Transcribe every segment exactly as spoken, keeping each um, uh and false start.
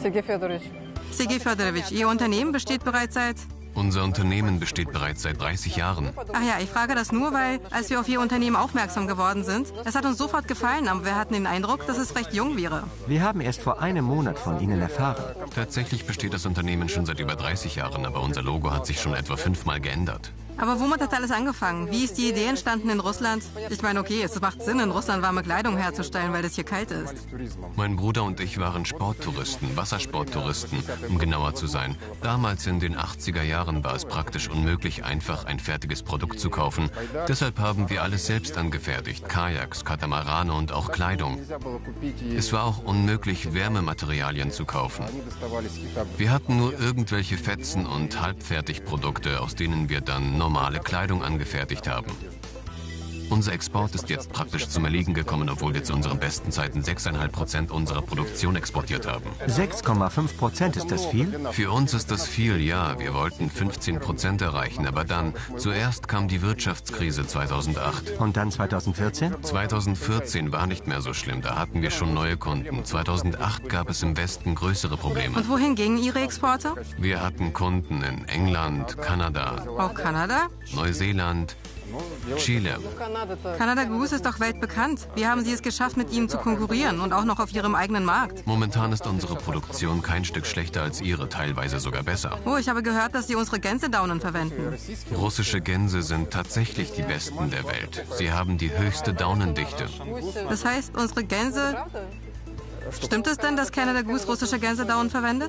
Sergej Fjodorowitsch, Ihr Unternehmen besteht bereits seit... Unser Unternehmen besteht bereits seit dreißig Jahren. Ach ja, ich frage das nur, weil, als wir auf Ihr Unternehmen aufmerksam geworden sind, es hat uns sofort gefallen, aber wir hatten den Eindruck, dass es recht jung wäre. Wir haben erst vor einem Monat von Ihnen erfahren. Tatsächlich besteht das Unternehmen schon seit über dreißig Jahren, aber unser Logo hat sich schon etwa fünfmal geändert. Aber womit hat alles angefangen? Wie ist die Idee entstanden in Russland? Ich meine, okay, es macht Sinn, in Russland warme Kleidung herzustellen, weil es hier kalt ist. Mein Bruder und ich waren Sporttouristen, Wassersporttouristen, um genauer zu sein. Damals in den achtziger Jahren war es praktisch unmöglich, einfach ein fertiges Produkt zu kaufen. Deshalb haben wir alles selbst angefertigt, Kajaks, Katamarane und auch Kleidung. Es war auch unmöglich, Wärmematerialien zu kaufen. Wir hatten nur irgendwelche Fetzen und Halbfertigprodukte, aus denen wir dann normale Kleidung angefertigt haben. Unser Export ist jetzt praktisch zum Erliegen gekommen, obwohl wir zu unseren besten Zeiten sechs Komma fünf Prozent unserer Produktion exportiert haben. sechs Komma fünf Prozent, ist das viel? Für uns ist das viel, ja. Wir wollten fünfzehn Prozent erreichen, aber dann, zuerst kam die Wirtschaftskrise zweitausendacht. Und dann zweitausendvierzehn? zweitausendvierzehn war nicht mehr so schlimm, da hatten wir schon neue Kunden. zweitausendacht gab es im Westen größere Probleme. Und wohin gingen Ihre Exporte? Wir hatten Kunden in England, Kanada, Auch Kanada? Neuseeland, Chile. Canada Goose ist doch weltbekannt. Wie haben Sie es geschafft, mit ihm zu konkurrieren und auch noch auf Ihrem eigenen Markt? Momentan ist unsere Produktion kein Stück schlechter als Ihre, teilweise sogar besser. Oh, ich habe gehört, dass Sie unsere Gänsedaunen verwenden. Russische Gänse sind tatsächlich die besten der Welt. Sie haben die höchste Daunendichte. Das heißt, unsere Gänse... Stimmt es denn, dass Canada Goose russische Gänsedaunen verwendet?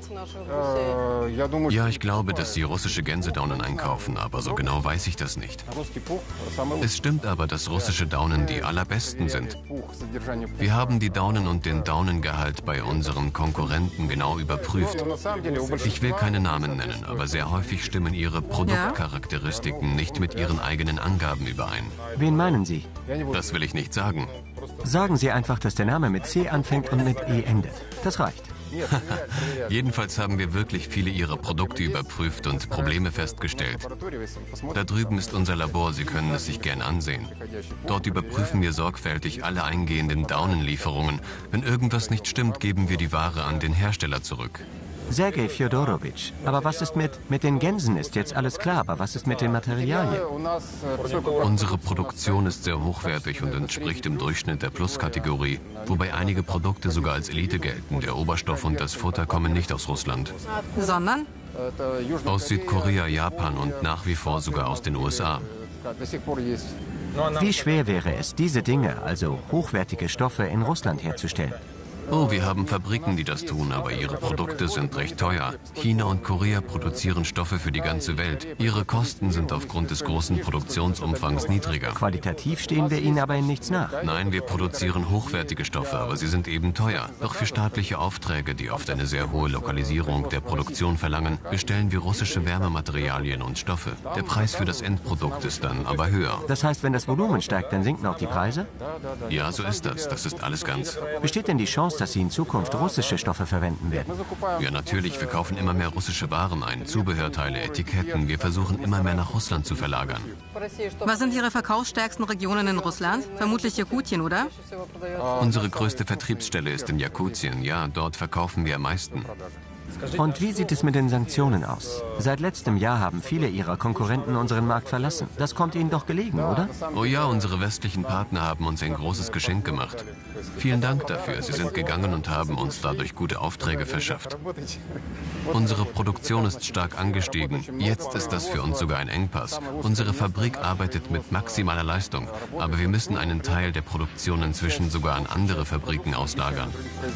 Ja, ich glaube, dass sie russische Gänsedaunen einkaufen, aber so genau weiß ich das nicht. Es stimmt aber, dass russische Daunen die allerbesten sind. Wir haben die Daunen und den Daunengehalt bei unseren Konkurrenten genau überprüft. Ich will keine Namen nennen, aber sehr häufig stimmen ihre Produktcharakteristiken nicht mit ihren eigenen Angaben überein. Wen meinen Sie? Das will ich nicht sagen. Sagen Sie einfach, dass der Name mit C anfängt und mit E endet. Das reicht. Jedenfalls haben wir wirklich viele ihrer Produkte überprüft und Probleme festgestellt. Da drüben ist unser Labor, Sie können es sich gern ansehen. Dort überprüfen wir sorgfältig alle eingehenden Daunenlieferungen. Wenn irgendwas nicht stimmt, geben wir die Ware an den Hersteller zurück. Sergej Fjodorowitsch, aber was ist mit... Mit den Gänsen ist jetzt alles klar, aber was ist mit den Materialien? Unsere Produktion ist sehr hochwertig und entspricht im Durchschnitt der Plus-Kategorie, wobei einige Produkte sogar als Elite gelten. Der Oberstoff und das Futter kommen nicht aus Russland. Sondern? Aus Südkorea, Japan und nach wie vor sogar aus den U S A. Wie schwer wäre es, diese Dinge, also hochwertige Stoffe, in Russland herzustellen? Oh, wir haben Fabriken, die das tun, aber ihre Produkte sind recht teuer. China und Korea produzieren Stoffe für die ganze Welt. Ihre Kosten sind aufgrund des großen Produktionsumfangs niedriger. Qualitativ stehen wir ihnen aber in nichts nach. Nein, wir produzieren hochwertige Stoffe, aber sie sind eben teuer. Doch für staatliche Aufträge, die oft eine sehr hohe Lokalisierung der Produktion verlangen, bestellen wir russische Wärmematerialien und Stoffe. Der Preis für das Endprodukt ist dann aber höher. Das heißt, wenn das Volumen steigt, dann sinken auch die Preise? Ja, so ist das. Das ist alles ganz. Besteht denn die Chance, dass Sie in Zukunft russische Stoffe verwenden werden? Ja, natürlich. Wir kaufen immer mehr russische Waren ein. Zubehörteile, Etiketten. Wir versuchen immer mehr nach Russland zu verlagern. Was sind Ihre verkaufsstärksten Regionen in Russland? Vermutlich Jakutien, oder? Unsere größte Vertriebsstelle ist in Jakutien. Ja, dort verkaufen wir am meisten. Und wie sieht es mit den Sanktionen aus? Seit letztem Jahr haben viele Ihrer Konkurrenten unseren Markt verlassen. Das kommt Ihnen doch gelegen, oder? Oh ja, unsere westlichen Partner haben uns ein großes Geschenk gemacht. Vielen Dank dafür. Sie sind gegangen und haben uns dadurch gute Aufträge verschafft. Unsere Produktion ist stark angestiegen. Jetzt ist das für uns sogar ein Engpass. Unsere Fabrik arbeitet mit maximaler Leistung, aber wir müssen einen Teil der Produktion inzwischen sogar an andere Fabriken auslagern.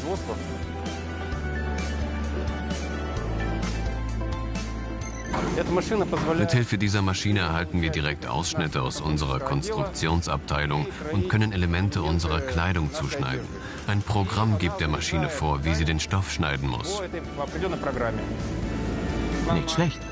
Mithilfe dieser Maschine erhalten wir direkt Ausschnitte aus unserer Konstruktionsabteilung und können Elemente unserer Kleidung zuschneiden. Ein Programm gibt der Maschine vor, wie sie den Stoff schneiden muss. Nicht schlecht.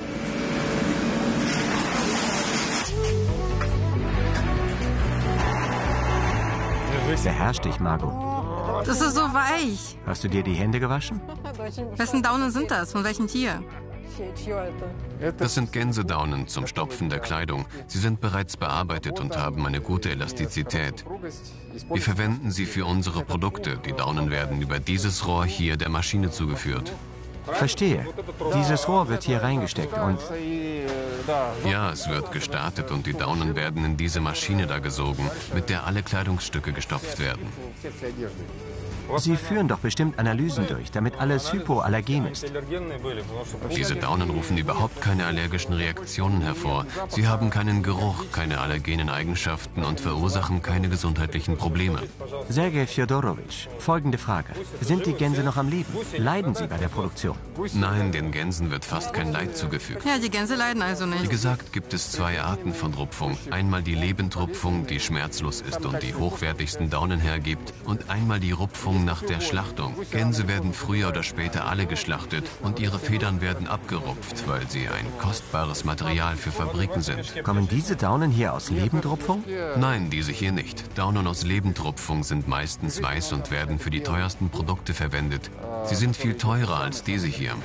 Beherrsch dich, Margot. Das ist so weich. Hast du dir die Hände gewaschen? Wessen Daunen sind das? Von welchem Tier? Das sind Gänsedaunen zum Stopfen der Kleidung. Sie sind bereits bearbeitet und haben eine gute Elastizität. Wir verwenden sie für unsere Produkte. Die Daunen werden über dieses Rohr hier der Maschine zugeführt. Verstehe. Dieses Rohr wird hier reingesteckt und... Ja, es wird gestartet und die Daunen werden in diese Maschine da gesogen, mit der alle Kleidungsstücke gestopft werden. Sie führen doch bestimmt Analysen durch, damit alles hypoallergen ist. Diese Daunen rufen überhaupt keine allergischen Reaktionen hervor. Sie haben keinen Geruch, keine allergenen Eigenschaften und verursachen keine gesundheitlichen Probleme. Sergej Fjodorowitsch, folgende Frage. Sind die Gänse noch am Leben? Leiden sie bei der Produktion? Nein, den Gänsen wird fast kein Leid zugefügt. Ja, die Gänse leiden also nicht. Wie gesagt, gibt es zwei Arten von Rupfung. Einmal die Lebendrupfung, die schmerzlos ist und die hochwertigsten Daunen hergibt, und einmal die Rupfung nach der Schlachtung. Gänse werden früher oder später alle geschlachtet und ihre Federn werden abgerupft, weil sie ein kostbares Material für Fabriken sind. Kommen diese Daunen hier aus Lebendrupfung? Nein, diese hier nicht. Daunen aus Lebendrupfung sind meistens weiß und werden für die teuersten Produkte verwendet. Sie sind viel teurer als diese hier.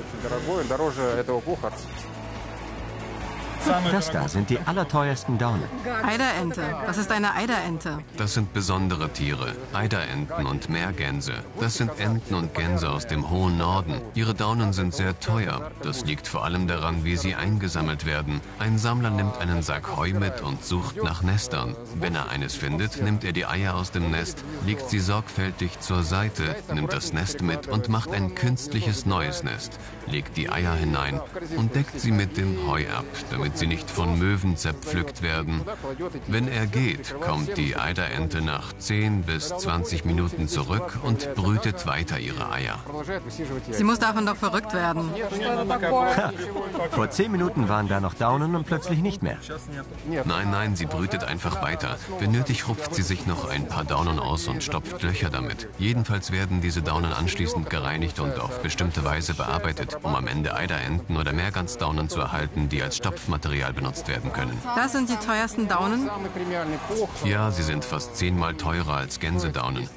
Das da sind die allerteuersten Daunen. Eiderente. Was ist eine Eiderente? Das sind besondere Tiere. Eiderenten und Meergänse. Das sind Enten und Gänse aus dem hohen Norden. Ihre Daunen sind sehr teuer. Das liegt vor allem daran, wie sie eingesammelt werden. Ein Sammler nimmt einen Sack Heu mit und sucht nach Nestern. Wenn er eines findet, nimmt er die Eier aus dem Nest, legt sie sorgfältig zur Seite, nimmt das Nest mit und macht ein künstliches neues Nest, legt die Eier hinein und deckt sie mit dem Heu ab, damit sie nicht von Möwen zerpflückt werden. Wenn er geht, kommt die Eiderente nach zehn bis zwanzig Minuten zurück und brütet weiter ihre Eier. Sie muss davon doch verrückt werden. Ha, vor zehn Minuten waren da noch Daunen und plötzlich nicht mehr. Nein, nein, sie brütet einfach weiter. Wenn nötig, rupft sie sich noch ein paar Daunen aus und stopft Löcher damit. Jedenfalls werden diese Daunen anschließend gereinigt und auf bestimmte Weise bearbeitet, um am Ende Eiderenten oder Meergansdaunen zu erhalten, die als Stopfmaterial benutzt werden können. Das sind die teuersten Daunen? Ja, sie sind fast zehnmal teurer als Gänsedaunen.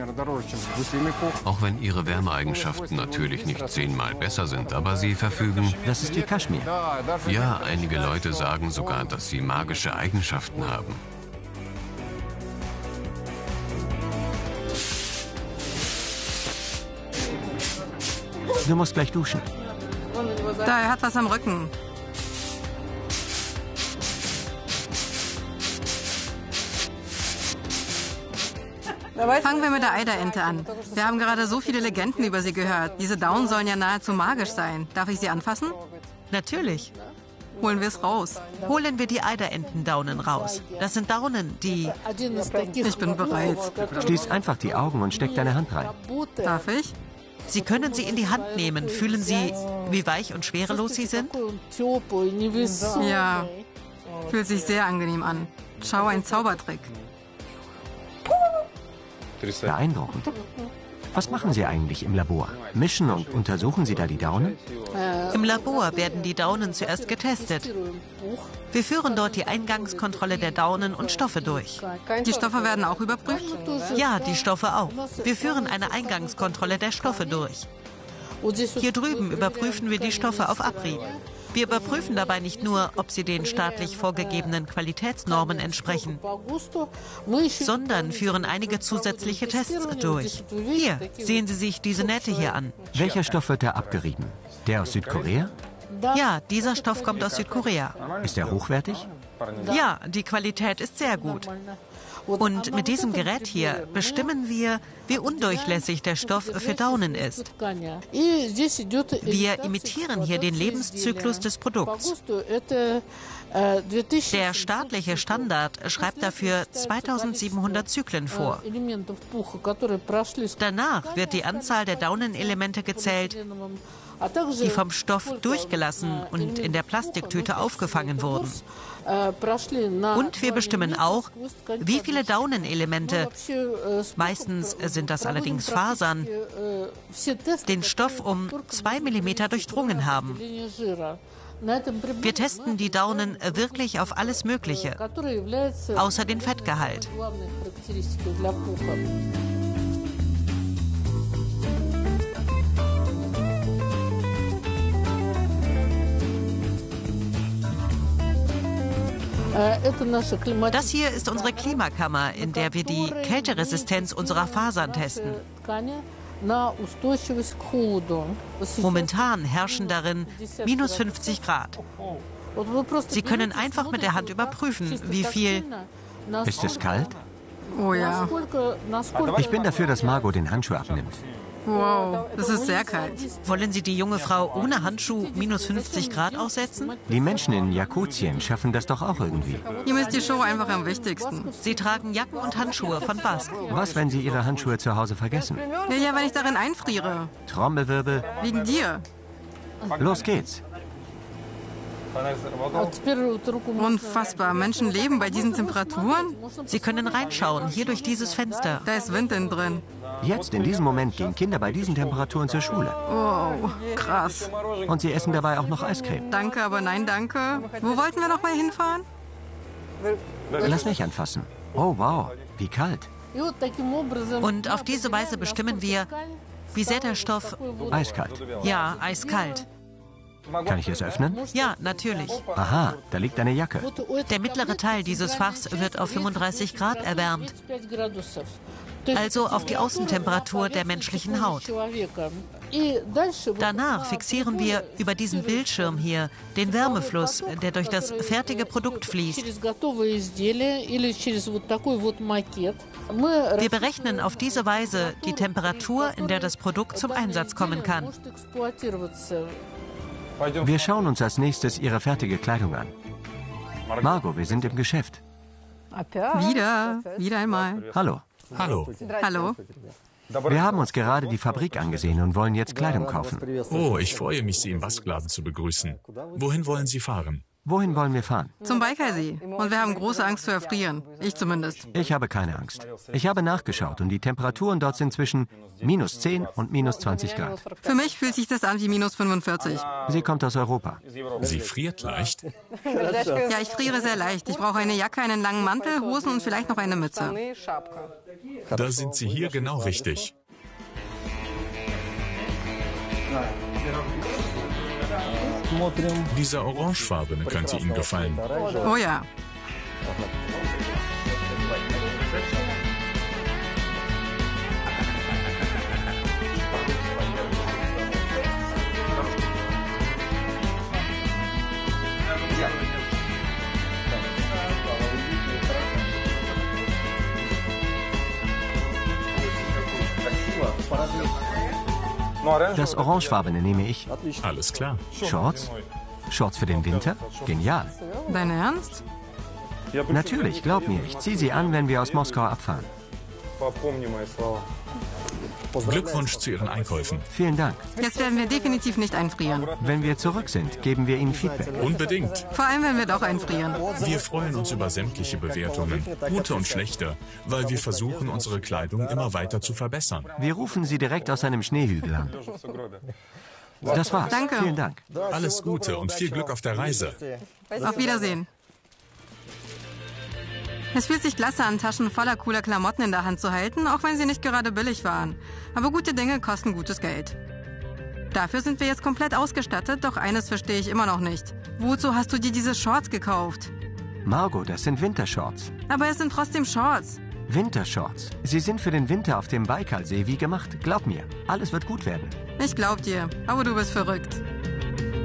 Auch wenn ihre Wärmeeigenschaften natürlich nicht zehnmal besser sind, aber sie verfügen... Das ist wie Kaschmir. Ja, einige Leute sagen sogar, dass sie magische Eigenschaften haben. Du musst gleich duschen. Da, er hat was am Rücken. Fangen wir mit der Eiderente an. Wir haben gerade so viele Legenden über sie gehört. Diese Daunen sollen ja nahezu magisch sein. Darf ich sie anfassen? Natürlich. Holen wir es raus. Holen wir die Eiderentendaunen raus. Das sind Daunen, die... Ich bin bereit. Schließ einfach die Augen und steck deine Hand rein. Darf ich? Sie können sie in die Hand nehmen. Fühlen Sie, wie weich und schwerelos sie sind? Ja. Fühlt sich sehr angenehm an. Schau, ein Zaubertrick. Beeindruckend. Was machen Sie eigentlich im Labor? Mischen und untersuchen Sie da die Daunen? Im Labor werden die Daunen zuerst getestet. Wir führen dort die Eingangskontrolle der Daunen und Stoffe durch. Die Stoffe werden auch überprüft? Ja, die Stoffe auch. Wir führen eine Eingangskontrolle der Stoffe durch. Hier drüben überprüfen wir die Stoffe auf Abrieb. Wir überprüfen dabei nicht nur, ob sie den staatlich vorgegebenen Qualitätsnormen entsprechen, sondern führen einige zusätzliche Tests durch. Hier, sehen Sie sich diese Nähte hier an. Welcher Stoff wird da abgerieben? Der aus Südkorea? Ja, dieser Stoff kommt aus Südkorea. Ist er hochwertig? Ja, die Qualität ist sehr gut. Und mit diesem Gerät hier bestimmen wir, wie undurchlässig der Stoff für Daunen ist. Wir imitieren hier den Lebenszyklus des Produkts. Der staatliche Standard schreibt dafür zweitausendsiebenhundert Zyklen vor. Danach wird die Anzahl der Daunenelemente gezählt, die vom Stoff durchgelassen und in der Plastiktüte aufgefangen wurden. Und wir bestimmen auch, wie viele Daunenelemente, meistens sind das allerdings Fasern, den Stoff um zwei Millimeter durchdrungen haben. Wir testen die Daunen wirklich auf alles Mögliche, außer den Fettgehalt. Das hier ist unsere Klimakammer, in der wir die Kälteresistenz unserer Fasern testen. Momentan herrschen darin minus fünfzig Grad. Sie können einfach mit der Hand überprüfen, wie viel... Ist es kalt? Oh ja. Ich bin dafür, dass Margot den Handschuh abnimmt. Wow, das ist sehr kalt. Wollen Sie die junge Frau ohne Handschuh minus fünfzig Grad aussetzen? Die Menschen in Jakutien schaffen das doch auch irgendwie. Ihm ist die Show einfach am wichtigsten. Sie tragen Jacken und Handschuhe von Basque. Was, wenn Sie Ihre Handschuhe zu Hause vergessen? Ja, ja, wenn ich darin einfriere. Trommelwirbel. Wegen dir. Los geht's. Unfassbar. Menschen leben bei diesen Temperaturen? Sie können reinschauen, hier durch dieses Fenster. Da ist Wind innen drin. Jetzt, in diesem Moment, gehen Kinder bei diesen Temperaturen zur Schule. Oh, krass. Und sie essen dabei auch noch Eiscreme. Danke, aber nein, danke. Wo wollten wir noch mal hinfahren? Lass nicht anfassen. Oh, wow, wie kalt. Und auf diese Weise bestimmen wir, wie sehr der Stoff... Eiskalt. Ja, eiskalt. Kann ich es öffnen? Ja, natürlich. Aha, da liegt eine Jacke. Der mittlere Teil dieses Fachs wird auf fünfunddreißig Grad erwärmt. Also auf die Außentemperatur der menschlichen Haut. Danach fixieren wir über diesen Bildschirm hier den Wärmefluss, der durch das fertige Produkt fließt. Wir berechnen auf diese Weise die Temperatur, in der das Produkt zum Einsatz kommen kann. Wir schauen uns als nächstes Ihre fertige Kleidung an. Margot, wir sind im Geschäft. Wieder, wieder einmal. Hallo. Hallo. Hallo. Wir haben uns gerade die Fabrik angesehen und wollen jetzt Kleidung kaufen. Oh, ich freue mich, Sie im Baskladen zu begrüßen. Wohin wollen Sie fahren? Wohin wollen wir fahren? Zum Baikalsee. Und wir haben große Angst zu erfrieren. Ich zumindest. Ich habe keine Angst. Ich habe nachgeschaut und die Temperaturen dort sind zwischen minus zehn und minus zwanzig Grad. Für mich fühlt sich das an wie minus fünfundvierzig. Sie kommt aus Europa. Sie friert leicht? Ja, ich friere sehr leicht. Ich brauche eine Jacke, einen langen Mantel, Hosen und vielleicht noch eine Mütze. Da sind Sie hier genau richtig. Dieser orangefarbene könnte Ihnen gefallen. Oh ja. Das Orangefarbene nehme ich. Alles klar. Shorts? Shorts für den Winter? Genial. Dein Ernst? Natürlich, glaub mir, ich ziehe sie an, wenn wir aus Moskau abfahren. Glückwunsch zu Ihren Einkäufen. Vielen Dank. Jetzt werden wir definitiv nicht einfrieren. Wenn wir zurück sind, geben wir Ihnen Feedback. Unbedingt. Vor allem, wenn wir doch einfrieren. Wir freuen uns über sämtliche Bewertungen, gute und schlechte, weil wir versuchen, unsere Kleidung immer weiter zu verbessern. Wir rufen Sie direkt aus einem Schneehügel an. Das war's. Danke. Vielen Dank. Alles Gute und viel Glück auf der Reise. Auf Wiedersehen. Es fühlt sich klasse an, Taschen voller cooler Klamotten in der Hand zu halten, auch wenn sie nicht gerade billig waren. Aber gute Dinge kosten gutes Geld. Dafür sind wir jetzt komplett ausgestattet, doch eines verstehe ich immer noch nicht. Wozu hast du dir diese Shorts gekauft? Margot, das sind Wintershorts. Aber es sind trotzdem Shorts. Wintershorts. Sie sind für den Winter auf dem Baikalsee wie gemacht. Glaub mir, alles wird gut werden. Ich glaub dir, aber du bist verrückt.